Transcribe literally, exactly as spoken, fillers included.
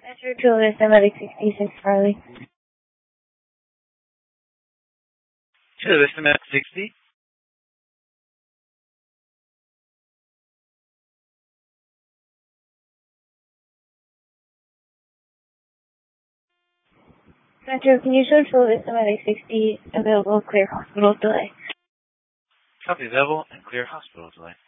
Metro Chula Vista Medic sixty-six, Charlie. Chula Vista Medic sixty. Metro, can you show Chula Vista Medic sixty available clear hospital delay? Copy, available and clear hospital delay.